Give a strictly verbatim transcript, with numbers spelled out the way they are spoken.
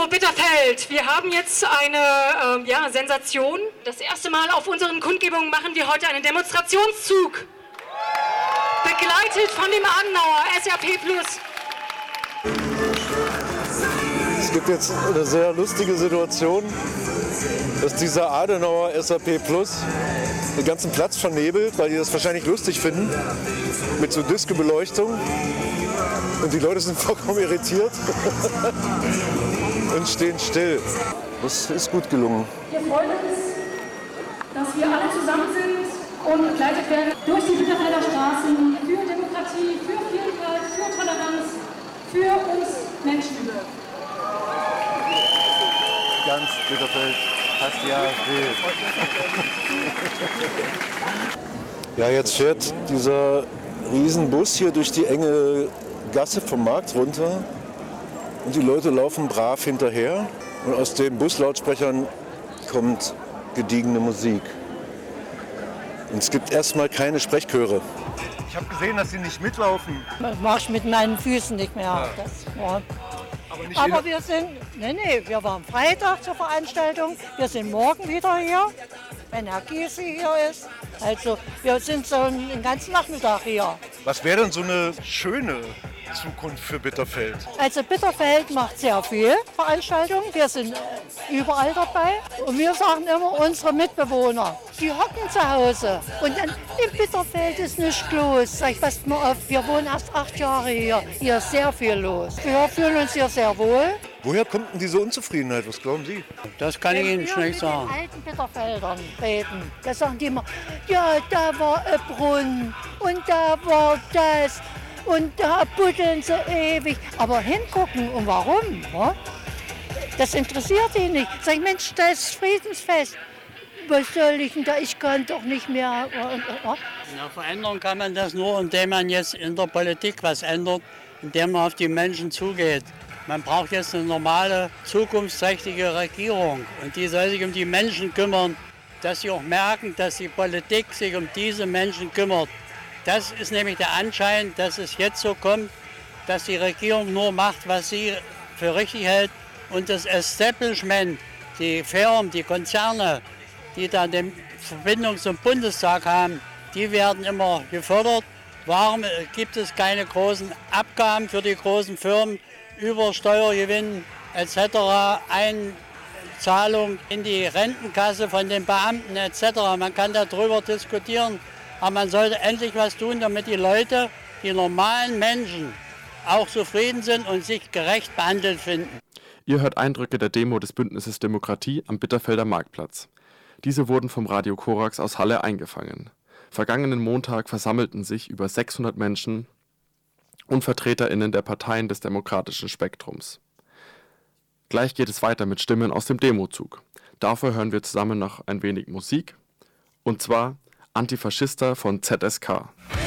So, Bitterfeld, wir haben jetzt eine ähm, ja, Sensation. Das erste Mal auf unseren Kundgebungen machen wir heute einen Demonstrationszug. Begleitet von dem Adenauer S R P Plus. Es gibt jetzt eine sehr lustige Situation, dass dieser Adenauer S R P Plus den ganzen Platz vernebelt, weil die das wahrscheinlich lustig finden, mit so Disco-Beleuchtung. Und die Leute sind vollkommen irritiert und stehen still. Das ist gut gelungen. Wir freuen uns, dass wir alle zusammen sind und begleitet werden durch die Bitterfelder Straßen für Demokratie, für Vielfalt, für Toleranz, für uns Menschen. Ganz Bitterfeld, fast die A F D. Ja, jetzt fährt dieser Riesenbus hier durch die enge Gasse vom Markt runter und die Leute laufen brav hinterher und aus den Buslautsprechern kommt gediegene Musik. Und es gibt erstmal keine Sprechchöre. Ich habe gesehen, dass sie nicht mitlaufen. Das mache ich mit meinen Füßen nicht mehr. Ja. Das, ja. Aber, nicht Aber wir sind, nee, nee, wir waren Freitag zur Veranstaltung, wir sind morgen wieder hier, wenn Herr Gysi hier ist. Also wir sind so einen ganzen Nachmittag hier. Was wäre denn so eine schöne Zukunft für Bitterfeld? Also Bitterfeld macht sehr viel Veranstaltungen, wir sind überall dabei. Und wir sagen immer, unsere Mitbewohner, die hocken zu Hause. Und dann im Bitterfeld ist nichts los. Sag ich, passt mal auf, wir wohnen erst acht Jahre hier. Hier ist sehr viel los. Wir fühlen uns hier sehr wohl. Woher kommt denn diese Unzufriedenheit? Was glauben Sie? Das kann ich Ihnen schlecht sagen. Wenn wir mit den alten Bitterfeldern reden, da sagen die immer, ja, da war ein Brunnen und da war das und da buddeln sie ewig. Aber hingucken und warum? Ja? Das interessiert die nicht. Sag ich, Mensch, das ist Friedensfest. Was soll ich denn da? Ich kann doch nicht mehr. Ja? Na, verändern kann man das nur, indem man jetzt in der Politik was ändert, indem man auf die Menschen zugeht. Man braucht jetzt eine normale, zukunftsträchtige Regierung. Und die soll sich um die Menschen kümmern, dass sie auch merken, dass die Politik sich um diese Menschen kümmert. Das ist nämlich der Anschein, dass es jetzt so kommt, dass die Regierung nur macht, was sie für richtig hält. Und das Establishment, die Firmen, die Konzerne, die da eine Verbindung zum Bundestag haben, die werden immer gefördert. Warum gibt es keine großen Abgaben für die großen Firmen über Steuergewinn et cetera, Einzahlung in die Rentenkasse von den Beamten et cetera. Man kann darüber diskutieren, aber man sollte endlich was tun, damit die Leute, die normalen Menschen, auch zufrieden sind und sich gerecht behandelt finden. Ihr hört Eindrücke der Demo des Bündnisses Demokratie am Bitterfelder Marktplatz. Diese wurden vom Radio Korax aus Halle eingefangen. Vergangenen Montag versammelten sich über sechshundert Menschen und VertreterInnen der Parteien des demokratischen Spektrums. Gleich geht es weiter mit Stimmen aus dem Demozug. Dafür hören wir zusammen noch ein wenig Musik, und zwar Antifaschista von Z S K.